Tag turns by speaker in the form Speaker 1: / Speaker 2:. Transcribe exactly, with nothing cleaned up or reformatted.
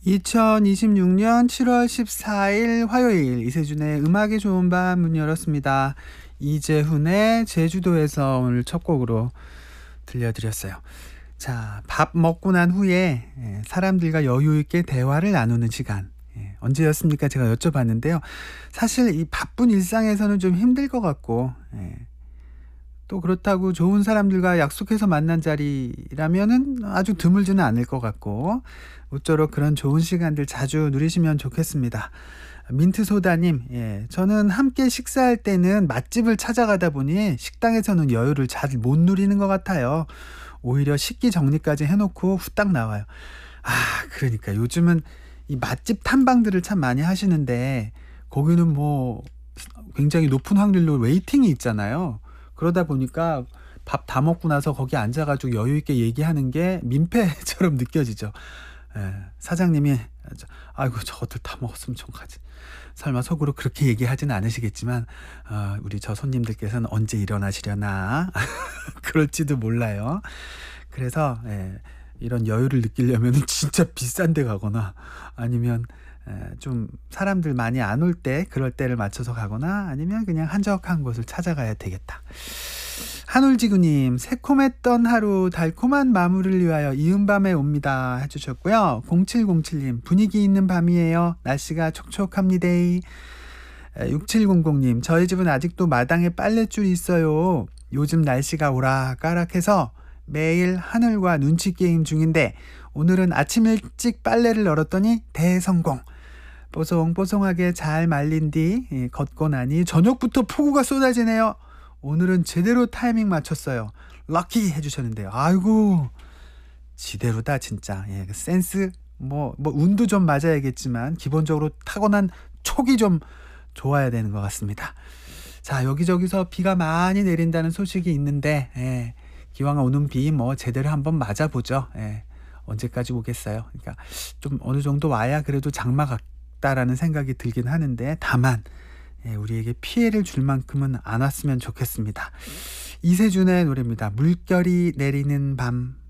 Speaker 1: 이천이십육 년 칠월 십사일 화요일 이세준의 음악이 좋은 밤 문 열었습니다. 이재훈의 제주도에서 오늘 첫 곡으로 들려드렸어요. 자, 밥 먹고 난 후에 예, 사람들과 여유 있게 대화를 나누는 시간. 예, 언제였습니까? 제가 여쭤봤는데요. 사실 이 바쁜 일상에서는 좀 힘들 것 같고 예, 또 그렇다고 좋은 사람들과 약속해서 만난 자리라면은 아주 드물지는 않을 것 같고 모쪼록 그런 좋은 시간들 자주 누리시면 좋겠습니다. 민트소다님, 예, 저는 함께 식사할 때는 맛집을 찾아가다 보니 식당에서는 여유를 잘 못 누리는 것 같아요. 오히려 식기 정리까지 해놓고 후딱 나와요. 아, 그러니까 요즘은 이 맛집 탐방들을 참 많이 하시는데 거기는 뭐 굉장히 높은 확률로 웨이팅이 있잖아요. 그러다 보니까 밥 다 먹고 나서 거기 앉아가지고 여유 있게 얘기하는 게 민폐처럼 느껴지죠. 예, 사장님이 아이고 저것들 다 먹었으면 좋겠지. 설마 속으로 그렇게 얘기하지는 않으시겠지만 어, 우리 저 손님들께서는 언제 일어나시려나 그럴지도 몰라요. 그래서 예, 이런 여유를 느끼려면 진짜 비싼 데 가거나 아니면 에, 좀 사람들 많이 안 올 때 그럴 때를 맞춰서 가거나 아니면 그냥 한적한 곳을 찾아가야 되겠다. 한울지구님, 새콤했던 하루 달콤한 마무리를 위하여 이은 밤에 옵니다 해주셨고요. 공칠공칠님, 분위기 있는 밤이에요. 날씨가 촉촉합니다. 육칠공공님, 저희 집은 아직도 마당에 빨랫줄이 있어요. 요즘 날씨가 오락가락해서 매일 하늘과 눈치 게임 중인데 오늘은 아침 일찍 빨래를 널었더니 대성공. 뽀송뽀송하게 잘 말린 뒤 예, 걷고 나니 저녁부터 폭우가 쏟아지네요. 오늘은 제대로 타이밍 맞췄어요. 럭키 해주셨는데요. 아이고 지대로다 진짜. 예, 센스 뭐, 뭐 운도 좀 맞아야겠지만 기본적으로 타고난 촉이 좀 좋아야 되는 것 같습니다. 자, 여기저기서 비가 많이 내린다는 소식이 있는데 예, 기왕 오는 비 뭐 제대로 한번 맞아보죠. 예, 언제까지 오겠어요. 그러니까 좀 어느 정도 와야 그래도 장마 같다라는 생각이 들긴 하는데 다만 예, 우리에게 피해를 줄 만큼은 안 왔으면 좋겠습니다. 이세준의 노래입니다. 물결이 내리는 밤.